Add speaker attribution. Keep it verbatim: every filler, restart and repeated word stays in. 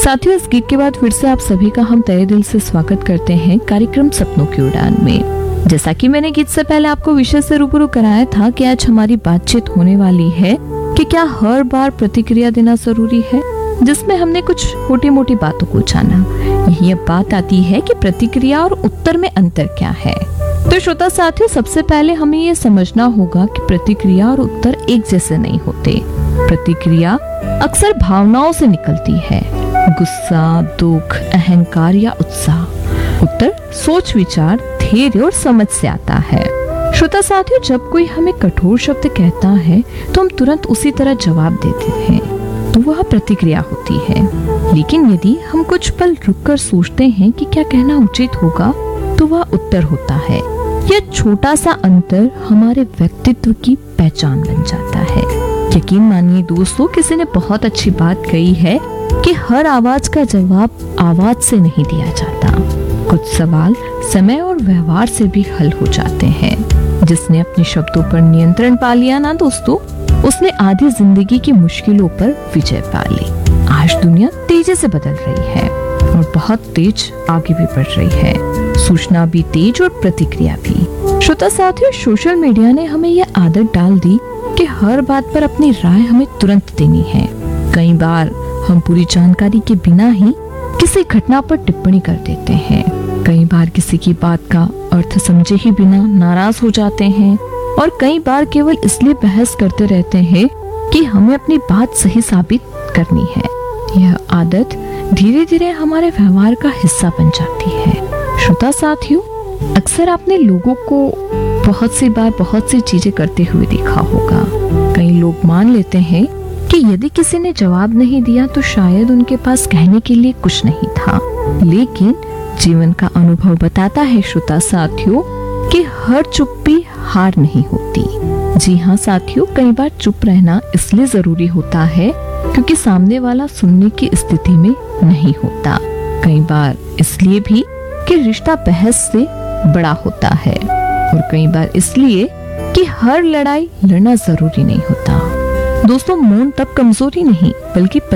Speaker 1: साथियों, इस गीत के बाद फिर से आप सभी का हम तहे दिल से स्वागत करते हैं कार्यक्रम सपनों की उड़ान में। जैसा कि मैंने गीत से पहले आपको विषय से रूबरू कराया था कि आज हमारी बातचीत होने वाली है कि क्या हर बार प्रतिक्रिया देना जरूरी है, जिसमें हमने कुछ छोटी मोटी बातों को जाना। यही अब बात आती है कि प्रतिक्रिया और उत्तर में अंतर क्या है। तो श्रोता साथियों, सबसे पहले हमें ये समझना होगा कि प्रतिक्रिया और उत्तर एक जैसे नहीं होते। प्रतिक्रिया अक्सर भावनाओं से निकलती है, गुस्सा, दुख, अहंकार या उत्साह। उत्तर सोच, विचार, धैर्य और समझ से आता है। श्रोता साथियों, जब कोई हमें कठोर शब्द कहता है तो हम तुरंत उसी तरह जवाब देते हैं, तो वह प्रतिक्रिया होती है। लेकिन यदि हम कुछ पल रुककर सोचते हैं कि क्या कहना उचित होगा, तो वह उत्तर होता है। यह छोटा सा अंतर हमारे व्यक्तित्व की पहचान बन जाता है। यकीन मानिए दोस्तों, किसी ने बहुत अच्छी बात कही है कि हर आवाज का जवाब आवाज से नहीं दिया जाता। कुछ सवाल समय और व्यवहार से भी हल हो जाते हैं। जिसने अपने शब्दों पर नियंत्रण पा लिया ना दोस्तों, उसने आधी जिंदगी की मुश्किलों पर विजय पा ली। आज दुनिया तेजी से बदल रही है और बहुत तेज आगे भी बढ़ रही है। सूचना भी तेज और प्रतिक्रिया भी। श्रोता साथियों, सोशल मीडिया ने हमें यह आदत डाल दी कि हर बात पर अपनी राय हमें तुरंत देनी है। कई बार हम पूरी जानकारी के बिना ही किसी घटना पर टिप्पणी कर देते हैं। कई बार किसी की बात का अर्थ समझे ही बिना नाराज हो जाते हैं और कई बार केवल इसलिए बहस करते रहते हैं कि हमें अपनी बात सही साबित करनी है। यह आदत धीरे धीरे हमारे व्यवहार का हिस्सा बन जाती है। श्रोता साथियों, अक्सर आपने लोगों को बहुत सी बार बहुत सी चीजें करते हुए देखा होगा। कई लोग मान लेते हैं कि यदि किसी ने जवाब नहीं दिया तो शायद उनके पास कहने के लिए कुछ नहीं था। लेकिन जीवन का अनुभव बताता है श्रोता साथियों कि हर चुप्पी हार नहीं होती। जी हाँ साथियों, कई बार चुप रहना इसलिए जरूरी होता है क्योंकि सामने वाला सुनने की स्थिति में नहीं होता। कई बार इसलिए भी कि रिश्ता बहस से बड़ा होता है और कई बार इसलिए कि हर लड़ाई लड़ना जरूरी नहीं होता। दोस्तों, मौन तब कमजोरी नहीं बल्कि